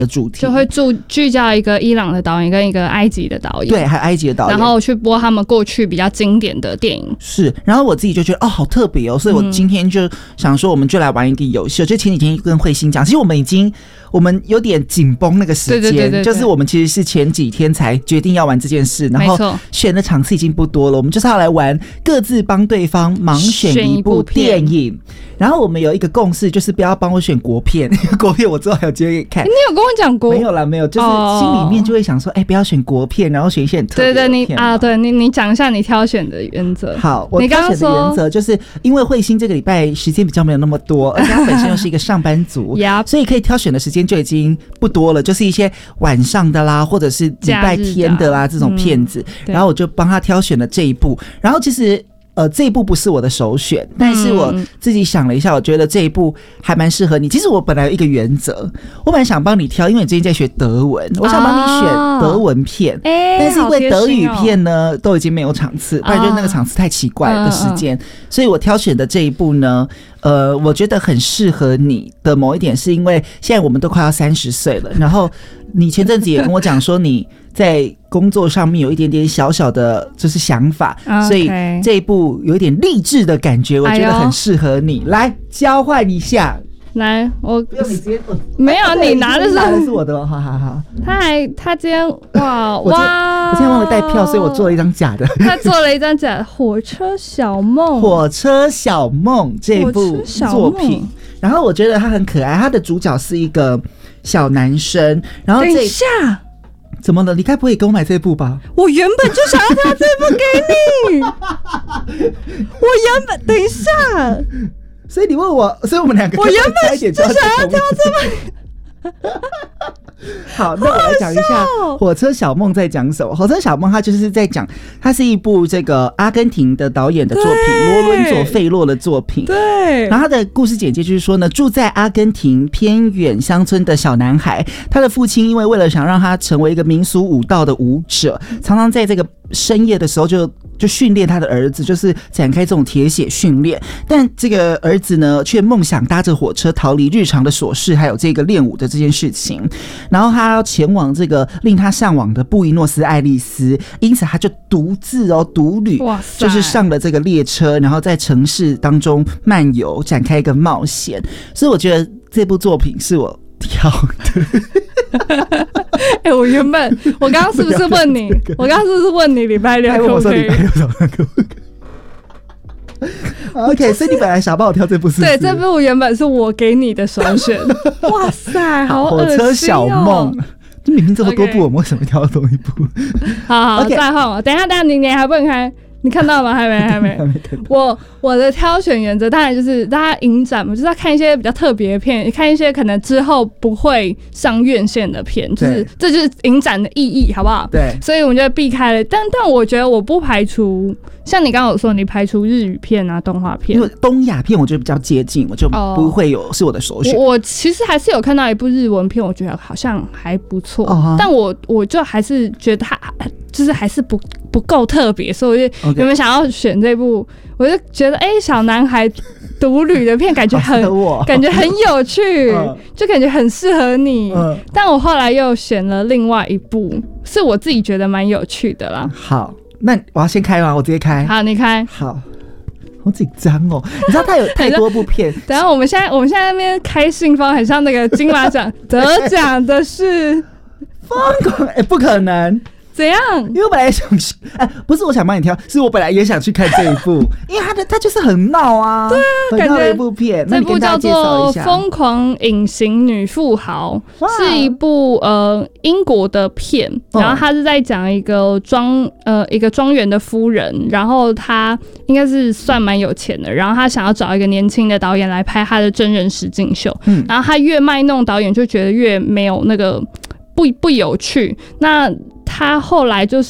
的主题， 就会聚焦一个伊朗的导演跟一个埃及的导演， 对，还有埃及的导演， 然后去播他们过去比较经典的电影。 是，然后我自己就觉得好特别哦，所以我今天就想说，我们就来玩一个游戏。就前几天跟慧欣讲，其实我们有点紧绷那个时间， 对， 就是我们其实是前几天才决定要玩这件事，然后选的场次已经不多了，我们就是要来玩各自帮对方盲选一部电影。然后我们有一个共识，就是不要帮我选国片，国片我之后还有机会看。 你有跟我讲过？ 没有啦，没有，就是心里面就会想说，不要选国片，然后选一些很特别的片。 对，你讲一下你挑选的原则。 好，我挑选的原则就是因为慧欣这个礼拜时间比较没有那么多，而且她本身又是一个上班族，所以可以挑选的时间就已经不多了，就是一些晚上的啦，或者是礼拜天的啦这种片子。然后我就帮她挑选了这一部，然后其实。这一部不是我的首选，但是我自己想了一下，我觉得这一部还蛮适合你。其实我本来有一个原则，我本来想帮你挑，因为你最近在学德文，我想帮你选德文片，但是因为德语片呢都已经没有场次，不然就是那个场次太奇怪的时间，所以我挑选的这一部呢，我觉得很适合你的某一点，是因为现在我们都快要30岁了，然后你前阵子也跟我讲说你在工作上面有一点点小小的就是想法，所以这一部有一点励志的感觉，我觉得很适合你。来交换一下， 来，我不用你直接， 没有，你拿的是我的，好。 他今天我今天忘了带票，所以我做了一张假的。 他做了一张假的《火车小梦》。 火车小梦这部作品，然后我觉得它很可爱，它的主角是一个小男生，然后等一下。 怎么了？你该不会给我买这部吧？ 我原本就想要挑这部给你。等一下， 所以你问我，所以我们两个我原本就想要挑这部。 好，那我来讲一下《火车小梦》在讲什么。《火车小梦》它就是在讲，它是一部这个阿根廷的导演的作品，罗伦佐费洛的作品。 对。 然后他的故事简介就是说呢，住在阿根廷偏远乡村的小男孩，他的父亲因为了想让他成为一个民俗舞蹈的舞者，常常在这个深夜的时候就训练他的儿子，就是展开这种铁血训练。但这个儿子呢，却梦想搭着火车逃离日常的琐事，还有这个练舞的这件事情。然后他要前往这个令他向往的布宜诺斯艾利斯，因此他就独旅，就是上了这个列车，然后在城市当中漫游，展开一个冒险。所以我觉得这部作品是我挑的。 我刚刚是不是问你？我刚刚是不是问你礼拜六可不可以？ 礼拜六早上可不可以？OK， 所以你本来想帮我挑这部是不是？ 对，这部原本是我给你的首选。哇塞，好恶心哦！ 火车小梦，这明明这么多部，我们为什么挑同一部？ 好，再换我。等一下，你还不能开。你看到吗？还没。我的挑选原则当然就是大家影展嘛，就是要看一些比较特别的片，看一些可能之后不会上院线的片，就是这就是影展的意义，好不好？ 对。 所以我们就避开了。但我觉得我不排除，像你刚刚有说，你排除日语片啊、动画片， 因为东亚片我觉得比较接近，我就不会有是我的首选。 我其实还是有看到一部日文片，我觉得好像还不错，但我就还是觉得它就是还是不够特别，所以我就原本想要选这部，我就觉得小男孩独旅的片感觉很有趣，就感觉很适合你。但我后来又选了另外一部，是我自己觉得蛮有趣的啦。 好，那我要先开吗？我直接开。 好，你开。 好。好紧张哦！你知道他有太多部片。 等一下，我们现在那边开信封，很像那个金马奖得奖的是疯狂，不可能。 怎样？ 因为我本来想去，不是我想帮你挑，是我本来也想去看这一部，因为他就是很闹啊， 对啊， 很闹的一部片。 这部叫做《疯狂隐形女富豪》，是一部英国的片，然后他是在讲一个庄园的夫人，然后他应该是算蛮有钱的，然后他想要找一个年轻的导演来拍他的真人实境秀，然后他越卖弄导演就觉得越没有那个不有趣，那他后来就是，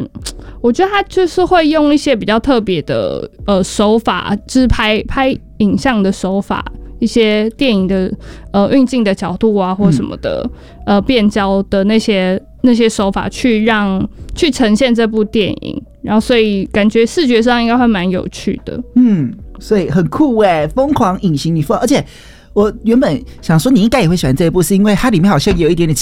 我觉得他就是会用一些比较特别的手法，就是拍影像的手法，一些电影的运镜的角度啊，或什么的变焦的那些手法去呈现这部电影，然后所以感觉视觉上应该会蛮有趣的。 所以很酷疯狂隐形女富豪，而且我原本想说你应该也会喜欢这一部，是因为它里面好像有一点点